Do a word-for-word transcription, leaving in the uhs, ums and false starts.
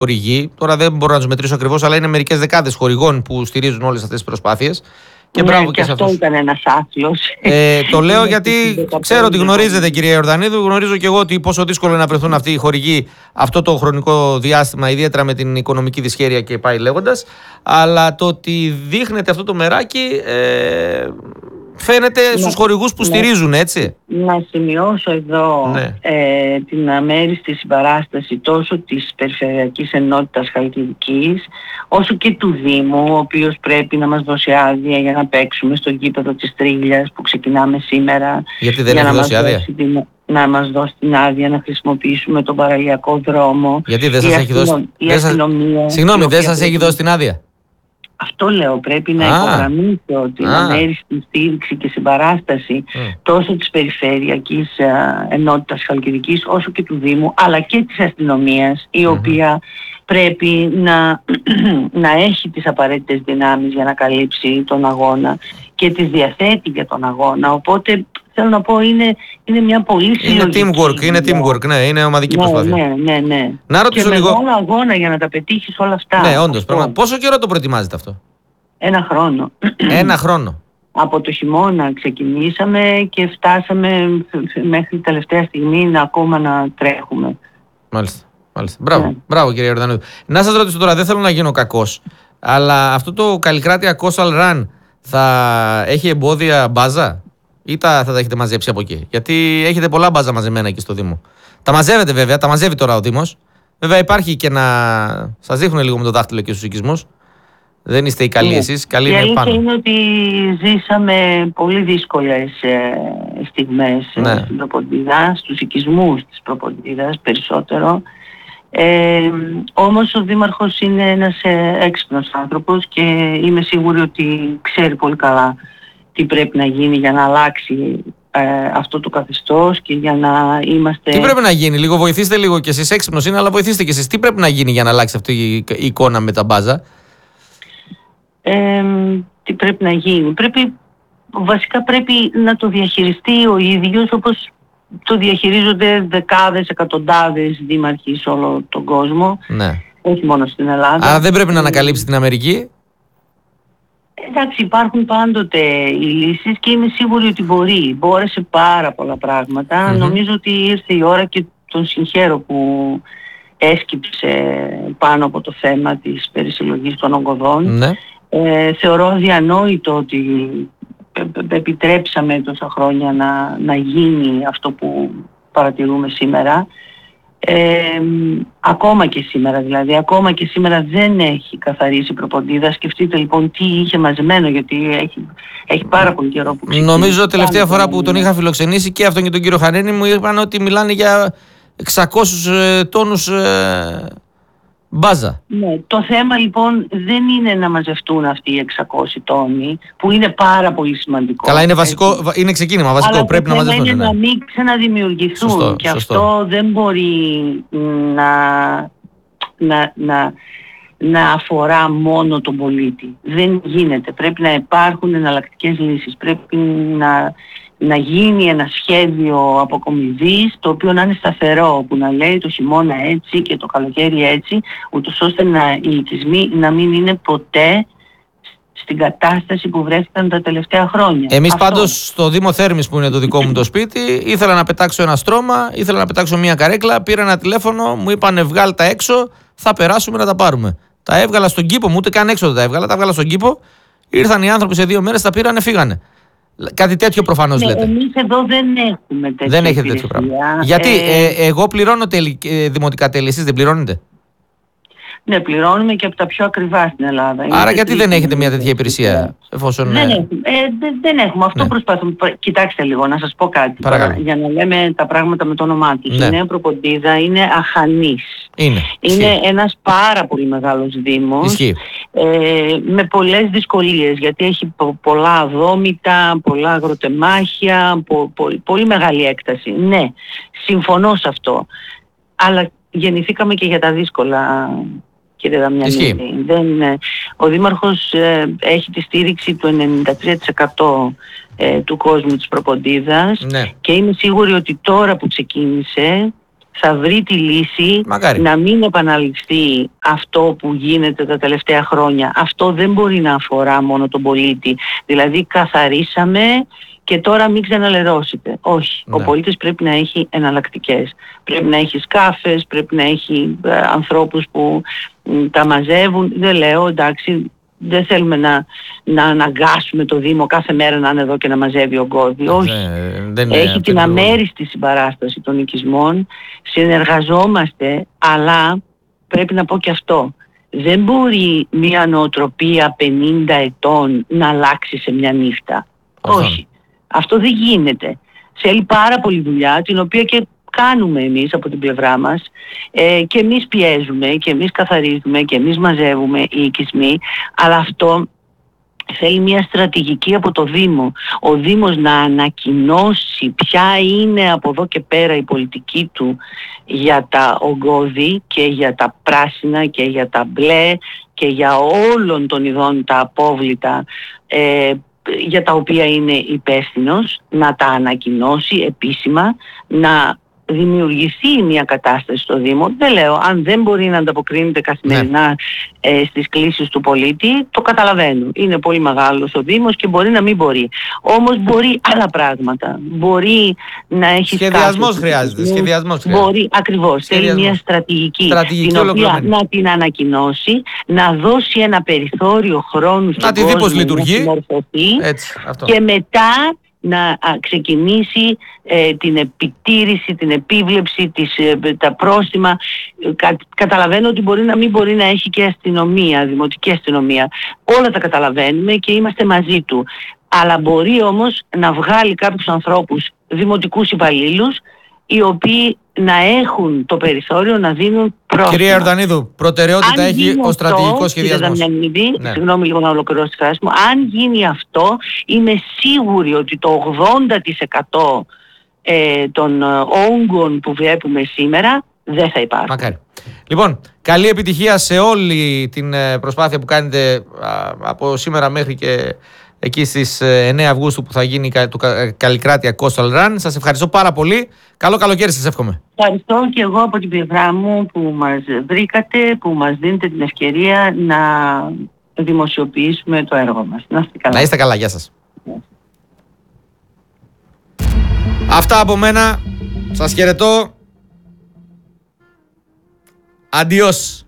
χορηγοί. Τώρα δεν μπορώ να τους μετρήσω ακριβώς, αλλά είναι μερικές δεκάδες χορηγών που στηρίζουν όλες αυτές τις προσπάθειες. Και, ναι, μπράβο και, και σε αυτό αυτούς. ήταν ένας άθλος. Ε, το λέω γιατί ξέρω ότι γνωρίζετε, κυρία Ιορδανίδου, γνωρίζω και εγώ ότι πόσο δύσκολο είναι να βρεθούν αυτοί οι χορηγοί αυτό το χρονικό διάστημα, ιδιαίτερα με την οικονομική δυσχέρεια και πάει λέγοντας. Αλλά το ότι δείχνετε αυτό το μεράκι ε, φαίνεται ναι, στους χορηγούς που ναι. στηρίζουν, έτσι. Να σημειώσω εδώ ναι. ε, την αμέριστη συμπαράσταση τόσο της Περιφερειακής Ενότητας Χαλκιδικής όσο και του Δήμου, ο οποίος πρέπει να μας δώσει άδεια για να παίξουμε στο γήπεδο της Τρίλιας που ξεκινάμε σήμερα. Γιατί δεν για έχει να δώσει μας άδεια. δώσει την, να μας δώσει την άδεια να χρησιμοποιήσουμε τον παραλιακό δρόμο. Γιατί δεν σας έχει δώσει. Η αστυνομία. Συγγνώμη, δεν σας έχει δώσει την άδεια. Αυτό λέω, πρέπει να Α. υπογραμμίσω την αμέριστη στήριξη και συμπαράσταση mm. τόσο της Περιφερειακής Ενότητας Χαλκιδικής όσο και του Δήμου, αλλά και της αστυνομίας, η mm-hmm. οποία πρέπει να, να έχει τις απαραίτητες δυνάμεις για να καλύψει τον αγώνα και τις διαθέτει για τον αγώνα. Οπότε θέλω να πω είναι, είναι μια πολύ συλλογική. Είναι teamwork, είναι teamwork, ναι, είναι ομαδική ναι, προσπάθεια. Ναι, ναι, ναι. Να ρωτήσω και λίγο. μεγάλο αγώνα για να τα πετύχεις όλα αυτά. Ναι, όντως. Πόσο καιρό το προετοιμάζετε αυτό? Ένα χρόνο. Ένα χρόνο. Από το χειμώνα ξεκινήσαμε και φτάσαμε μέχρι τελευταία στιγμή να ακόμα να τρέχουμε. Μάλιστα. Μάλιστα. Μπράβο, ναι. Μπράβο κύριε Ιορδανίδου. Να σας ρωτήσω τώρα, δεν θέλω να γίνω κακός, αλλά αυτό το Καλλικράτεια Coastal Run θα έχει εμπόδια μπάζα ή τα, θα τα έχετε μαζέψει από εκεί? Γιατί έχετε πολλά μπάζα μαζεμένα εκεί στο Δήμο. Τα μαζεύετε βέβαια, τα μαζεύει τώρα ο Δήμος. Βέβαια υπάρχει και να σας δείχνουν λίγο με το δάχτυλο και στους οικισμούς. Δεν είστε οι καλοί ναι. εσείς, καλοί είναι πάνω. Η αλήθεια είναι ότι ζήσαμε πολύ δύσκολες ε, στιγμές ναι. στην Προποντίδα, στους οικισμούς της Προποντίδας περισσότερο. Ε, όμως ο Δήμαρχος είναι ένας ε, έξυπνος άνθρωπος και είμαι σίγουρη ότι ξέρει πολύ καλά τι πρέπει να γίνει για να αλλάξει ε, αυτό το καθεστώς και για να είμαστε... Τι πρέπει να γίνει, λίγο βοηθήστε λίγο κι εσείς, έξυπνος είναι, αλλά βοηθήστε κι εσείς. Τι πρέπει να γίνει για να αλλάξει αυτή η εικόνα με τα μπάζα? Ε, τι πρέπει να γίνει? Πρέπει, βασικά πρέπει να το διαχειριστεί ο ίδιος όπως το διαχειρίζονται δεκάδες, εκατοντάδες δήμαρχοι σε όλο τον κόσμο. Ναι. Όχι μόνο στην Ελλάδα. Άρα δεν πρέπει να ανακαλύψει την Αμερική. Εντάξει, υπάρχουν πάντοτε οι λύσεις και είμαι σίγουρη ότι μπορεί. Μπόρεσε πάρα πολλά πράγματα. Mm-hmm. Νομίζω ότι ήρθε η ώρα και τον συγχαίρω που έσκυψε πάνω από το θέμα της περισυλλογής των ογκωδών. Ναι. Ε, θεωρώ αδιανόητο ότι επιτρέψαμε τόσα χρόνια να, να γίνει αυτό που παρατηρούμε σήμερα. Ε, ακόμα και σήμερα δηλαδή, ακόμα και σήμερα δεν έχει καθαρίσει η Προποντίδα. Σκεφτείτε λοιπόν τι είχε μαζεμένο, γιατί έχει, έχει πάρα πολύ καιρό που ξεκίνησε. Νομίζω τελευταία φορά που τον είχα φιλοξενήσει και αυτόν και τον κύριο Χαρένη μου είπαν ότι μιλάνε για εξακόσιους ε, τόνους ε, μπάζα. Ναι, το θέμα λοιπόν δεν είναι να μαζευτούν αυτοί οι εξακόσιοι τόνοι, που είναι πάρα πολύ σημαντικό. Καλά, είναι, βασικό, είναι ξεκίνημα βασικό, αλλά πρέπει να μαζευτούν. Αλλά το θέμα είναι ναι. να μην ξαναδημιουργηθούν. Σωστό, και σωστό. αυτό δεν μπορεί να, να, να, να αφορά μόνο τον πολίτη. Δεν γίνεται. Πρέπει να υπάρχουν εναλλακτικές λύσεις. Πρέπει να... να γίνει ένα σχέδιο αποκομιδής το οποίο να είναι σταθερό, που να λέει το χειμώνα έτσι και το καλοκαίρι έτσι, ούτως ώστε να, οι οικισμοί να μην είναι ποτέ στην κατάσταση που βρέθηκαν τα τελευταία χρόνια. Εμείς Αυτό. Πάντως στο Δήμο Θέρμης, που είναι το δικό μου το σπίτι, ήθελα να πετάξω ένα στρώμα, ήθελα να πετάξω μια καρέκλα, πήρα ένα τηλέφωνο, μου είπανε βγάλ τα έξω, θα περάσουμε να τα πάρουμε. Τα έβγαλα στον κήπο μου, ούτε καν έξω δεν τα έβγαλα, τα έβγαλα στον κήπο, ήρθαν οι άνθρωποι σε δύο μέρες, τα πήρανε, φύγανε. Κάτι τέτοιο προφανώς ναι, λέτε. Εμείς εδώ δεν έχουμε τέτοια Δεν έχετε τέτοιο πράγμα. Γιατί ε... Ε, εγώ πληρώνω τελ, ε, δημοτικά τέλη, εσείς δεν πληρώνετε? Ναι, πληρώνουμε και από τα πιο ακριβά στην Ελλάδα. Άρα είναι γιατί δεν έχετε μια τέτοια υπηρεσία, εφόσον... Δεν έχουμε. Ε, δεν, δεν έχουμε. Αυτό ναι. προσπαθούμε. Κοιτάξτε λίγο, να σας πω κάτι. Τώρα, για να λέμε τα πράγματα με το όνομά τους. Ναι. Η Νέα Προποντίδα είναι αχανής. Είναι. Είναι Ισχύει. Ένας πάρα πολύ μεγάλος δήμος. Ε, με πολλές δυσκολίες. Γιατί έχει πο, πολλά αδόμητα, πολλά αγροτεμάχια, πο, πο, πολύ μεγάλη έκταση. Ναι, συμφωνώ σε αυτό. Αλλά γεννηθήκαμε και για τα δύσκολα. Κύριε Δαμιανίδη, δεν, ο Δήμαρχος ε, έχει τη στήριξη του ενενήντα τρία τοις εκατό ε, του κόσμου της Προποντίδας ναι. και είμαι σίγουρη ότι τώρα που ξεκίνησε θα βρει τη λύση. Μακάρι. Να μην επαναληφθεί αυτό που γίνεται τα τελευταία χρόνια. Αυτό δεν μπορεί να αφορά μόνο τον πολίτη. Δηλαδή καθαρίσαμε και τώρα μην ξαναλερώσετε. Όχι. Ναι. Ο πολίτης πρέπει να έχει εναλλακτικές. Πρέπει να έχει σκάφες, πρέπει να έχει ε, ανθρώπους που ε, τα μαζεύουν. Δεν λέω, εντάξει, δεν θέλουμε να, να αναγκάσουμε το Δήμο κάθε μέρα να είναι εδώ και να μαζεύει ογκώδη. Όχι. Δεν, δεν έχει την αμέριστη συμπαράσταση των οικισμών. Συνεργαζόμαστε, αλλά πρέπει να πω και αυτό. Δεν μπορεί μια νοοτροπία πενήντα ετών να αλλάξει σε μια νύχτα. Αυτό. Όχι. Αυτό δεν γίνεται. Θέλει πάρα πολύ δουλειά, την οποία και κάνουμε εμείς από την πλευρά μας, ε, και εμείς πιέζουμε και εμείς καθαρίζουμε και εμείς μαζεύουμε οι οικισμοί, αλλά αυτό θέλει μια στρατηγική από το Δήμο. Ο Δήμος να ανακοινώσει ποια είναι από εδώ και πέρα η πολιτική του για τα ογκώδη και για τα πράσινα και για τα μπλε και για όλων των ειδών τα απόβλητα, ε, για τα οποία είναι υπεύθυνος, να τα ανακοινώσει επίσημα, να δημιουργηθεί μια κατάσταση στο Δήμο. Δεν λέω, αν δεν μπορεί να ανταποκρίνεται καθημερινά ναι. ε, στις κλήσεις του πολίτη, το καταλαβαίνω. Είναι πολύ μεγάλος ο Δήμος και μπορεί να μην μπορεί. Όμως μπορεί άλλα πράγματα. Μπορεί να έχει σχεδιασμός χρειάζεται. Σχεδιασμός χρειάζεται. Μπορεί, ακριβώς. Θέλει μια στρατηγική, στρατηγική την οποία να την ανακοινώσει, να δώσει ένα περιθώριο χρόνου στον κόσμο, να τη δει πώς λειτουργεί. Έτσι, αυτό. Και μετά να ξεκινήσει ε, την επιτήρηση, την επίβλεψη, τις, ε, τα πρόστιμα. Κα, καταλαβαίνω ότι μπορεί να μην μπορεί να έχει και αστυνομία, δημοτική αστυνομία. Όλα τα καταλαβαίνουμε και είμαστε μαζί του. Αλλά μπορεί όμως να βγάλει κάποιους ανθρώπους, δημοτικούς υπαλλήλους, οι οποίοι να έχουν το περιθώριο να δίνουν πρόστιμα. Κυρία Ιορδανίδου, προτεραιότητα αν έχει ο στρατηγικός σχεδιασμός. Ναι. Συγγνώμη λίγο να ολοκληρώσω τη φράση μου. Αν γίνει αυτό, είμαι σίγουρη ότι το ογδόντα τοις εκατό ε, των όγκων που βλέπουμε σήμερα δεν θα υπάρχουν. Μακάρι. Λοιπόν, καλή επιτυχία σε όλη την προσπάθεια που κάνετε α, από σήμερα μέχρι και εκεί στις εννέα Αυγούστου που θα γίνει το Καλλικράτεια Coastal Run. Σας ευχαριστώ πάρα πολύ. Καλό καλοκαίρι σας εύχομαι. Ευχαριστώ και εγώ από την πλευρά μου που μας βρήκατε, που μας δίνετε την ευκαιρία να δημοσιοποιήσουμε το έργο μας. Να είστε καλά. Να είστε καλά. Γεια σας. Yeah. Αυτά από μένα. Σας χαιρετώ. Αντιός.